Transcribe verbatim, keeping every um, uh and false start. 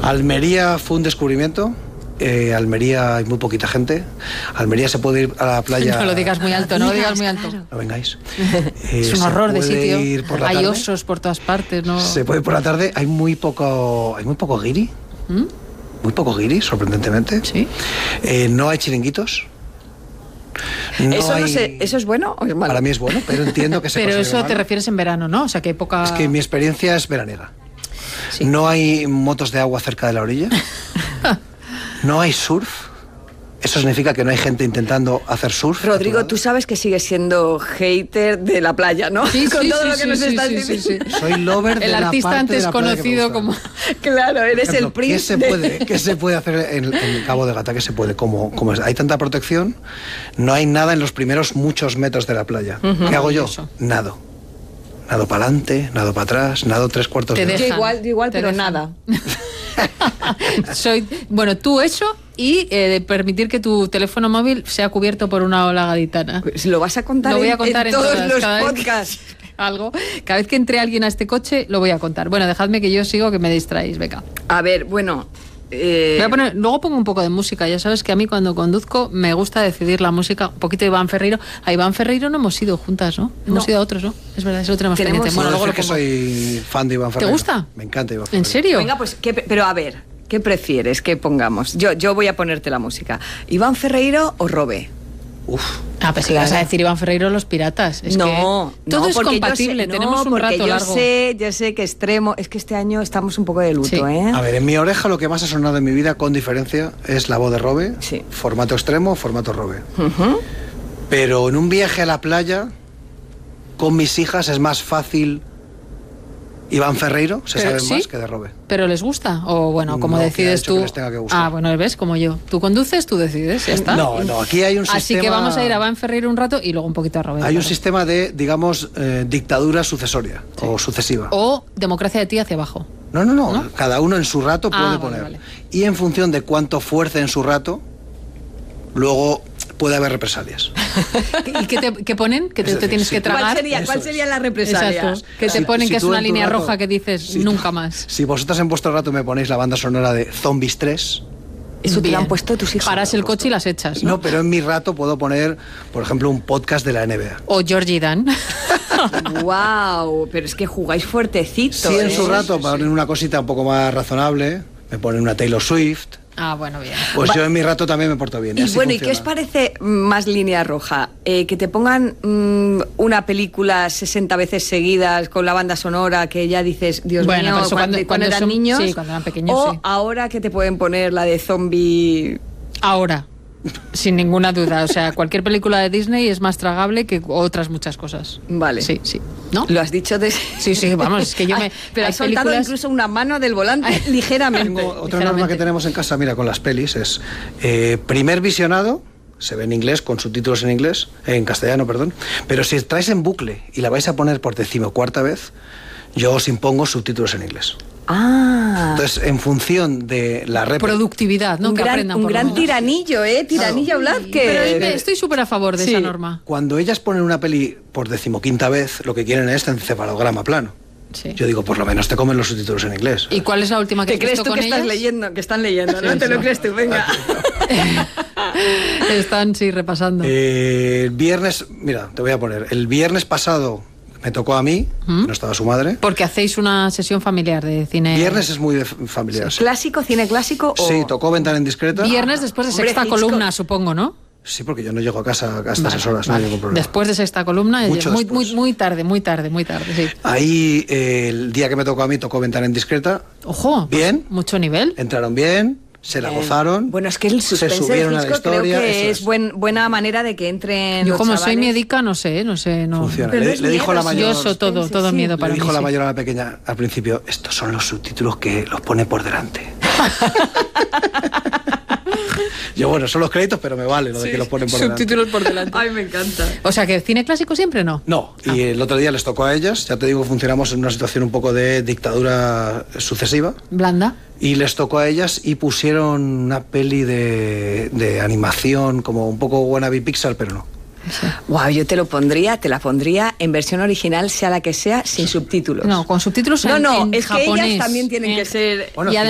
Almería fue un descubrimiento. Eh, Almería hay muy poquita gente. Almería se puede ir a la playa. No lo digas muy alto, no lo digas muy alto. No vengáis. Eh, es un horror de sitio. Ir por la hay tarde. osos por todas partes, ¿no? Se puede ir por la tarde. Hay muy poco, hay muy poco guiri. ¿Mm? Muy poco guiri, sorprendentemente. Sí. Eh, no hay chiringuitos. No ¿Eso, hay... no sé, ¿Eso es bueno o es malo? Para mí es bueno, pero entiendo que se Pero eso malo. Te refieres en verano, ¿no? O sea, que hay poca... Es que mi experiencia es veraniega. Sí. No hay motos de agua cerca de la orilla. No hay surf. Eso significa que no hay gente intentando hacer surf. Rodrigo, tú sabes que sigues siendo hater de la playa, ¿no? Sí, Con sí, todo sí, lo que sí, nos sí, estás sí, diciendo. sí, sí. Soy lover de el la artista parte antes de la playa que me conocido gusta. como... Claro, eres Por ejemplo, el príncipe. ¿Qué se puede, qué se puede hacer en, en Cabo de Gata? ¿Qué se puede? Como, como es, hay tanta protección, no hay nada en los primeros muchos metros de la playa. Uh-huh. ¿Qué hago yo? Eso. Nado. Nado para adelante, nado para atrás, nado tres cuartos Te de hora. Yo igual, igual pero dejan. nada. Soy, bueno, tú eso y eh, permitir que tu teléfono móvil sea cubierto por una ola gaditana. Pues lo vas a contar, Lo voy en, a contar en en todos todas, los cada vez podcasts. que- algo. Cada vez que entre alguien a este coche, lo voy a contar. Bueno, dejadme que yo sigo, que me distraéis, venga. A ver, bueno... Eh... Voy a poner, luego pongo un poco de música. Ya sabes que a mí cuando conduzco me gusta decidir la música. Un poquito de Iván Ferreiro. A Iván Ferreiro no hemos ido juntas, ¿no? Hemos No. ido a otros, ¿no? Es verdad, eso lo tenemos Tenemos- pendiente. Bueno, Puedo luego lo decir que pongo. soy fan de Iván Ferreiro. gusta? Me encanta Iván ¿En Ferreiro. serio? Venga, pues, ¿qué, pero a ver, ¿qué prefieres que pongamos? Yo, yo voy a ponerte la música. ¿Iván Ferreiro o Robe? Uf. Ah, pues si vas a decir Iván Ferreiro, los piratas. Es no, que no, todo es porque yo compatible. sé- no, tenemos un porque rato yo largo. sé, yo sé que extremo. Es que este año estamos un poco de luto, Sí. ¿eh? A ver, en mi oreja lo que más ha sonado en mi vida, con diferencia, es la voz de Robe. Sí. Formato extremo, formato Robe. Uh-huh. Pero en un viaje a la playa, con mis hijas, es más fácil Iván Ferreiro, se Pero, sabe ¿sí? más que de Robe. ¿Pero les gusta? O bueno, como No, que ha decides hecho tú. que les tenga que gustar. Ah, bueno, ves, como yo. Tú conduces, tú decides, ya está. No, no, aquí hay un Así sistema... que vamos a ir a Iván Ferreiro un rato y luego un poquito a Roberto. Hay un sistema de, digamos, eh, dictadura sucesoria o sucesiva. O democracia de ti hacia abajo. No, no, no, ¿No? cada uno en su rato Ah, puede vale, poner. vale. Y en función de cuánto fuerce en su rato, luego puede haber represalias. ¿Y qué, te, qué ponen? ¿Que te, Es te decir, tienes si que tú- ¿Cuál tragar? sería, ¿Cuál Eso sería es. la represalia? Exacto. Que te Si- ponen si que es tú una en tu línea rato- roja que dices si nunca tú- más. Si vosotras en vuestro rato me ponéis la banda sonora de Zombies tres... Eso te Bien. lo han puesto tus hijos. Paras el coche y las echas, ¿no? No, pero en mi rato puedo poner, por ejemplo, un podcast de la N B A. O Georgie Dan. Wow, pero es que jugáis fuertecito. Sí, en ¿eh? su rato ponen una cosita un poco más razonable, me ponen una Taylor Swift. Ah, bueno, bien. Pues yo en mi rato también me porto bien. Y así bueno, ¿y qué os funciona. parece más línea roja? Eh, que te pongan mm, una película sesenta veces seguidas con la banda sonora que ya dices, Dios Bueno, mío, pero eso cuando, cuando- cuando cuando eran son- niños. sí, cuando eran pequeños, O sí. ahora que te pueden poner la de zombie. Ahora. Sin ninguna duda. O sea, cualquier película de Disney es más tragable que otras muchas cosas. Vale. Sí, sí. ¿No? Lo has dicho de. Sí, sí, vamos, es que yo me. Ay, pero hay has soltado películas- incluso una mano del volante ligeramente. Tengo otra ligeramente. norma que tenemos en casa, mira, con las pelis, es eh, primer visionado, se ve en inglés, con subtítulos en inglés, eh, en castellano, perdón, pero si traes en bucle y la vais a poner por decimocuarta vez, yo os impongo subtítulos en inglés. Ah. Entonces, en función de la rep... Productividad, ¿no? un que gran, aprendan un por lo gran menos. tiranillo, ¿eh? Tiranilla Blázquez. Pero ahí me- estoy súper a favor de Sí. esa norma. Cuando ellas ponen una peli por decimoquinta vez, lo que quieren es encefalograma plano. Sí. Yo digo, por lo menos te comen los subtítulos en inglés. ¿Y cuál es la última que ¿Te has crees visto tú con que estás ellas? leyendo? Que están leyendo, ¿no? Sí, Te lo sí. crees tú, venga. Están, sí, repasando. Eh, el viernes, mira, te voy a poner, el viernes pasado me tocó a mí, ¿Mm? no estaba su madre. Porque hacéis una sesión familiar de cine. Viernes es muy de familiar. sí. ¿Clásico, cine clásico o...? Sí, tocó Ventana Indiscreta. Viernes después de Hombre, sexta Hitchcock. columna, supongo, ¿no? Sí, porque yo no llego a casa a estas Vale, horas, no hay vale. ningún problema. Después de sexta columna, Mucho muy, después. muy, muy tarde, muy tarde, muy tarde, sí. Ahí, eh, el día que me tocó a mí, tocó Ventana Indiscreta. Ojo, pues, Bien. mucho nivel. Entraron bien, se la gozaron. Bueno, es que el se suspense de subieron a la Hitchcock creo historia. que eso es buen, buena manera de que entren Yo los como soy chavales. médica, no sé, no sé, no. Funciona. Pero Le, no es le dijo miedo, la sí. mayor. Yo eso todo, suspense, todo sí. miedo Le para dijo mí. la sí. mayor a la pequeña al principio, estos son los subtítulos que los pone por delante. Yo, bueno, son los créditos, pero me vale lo de que los ponen por delante. Subtítulos por delante. Ay, me encanta. O sea, que cine clásico siempre no. No, y el otro día les tocó a ellas, ya te digo, funcionamos en una situación un poco de dictadura sucesiva, Blanda. y les tocó a ellas y pusieron una peli de, de animación, como un poco wannabe Pixar, pero no. Wow, yo te lo pondría, te la pondría en versión original, sea la que sea, sin subtítulos. No, con subtítulos no, en, no, en es japonés. que ellas también tienen En- que ser... Bueno, y además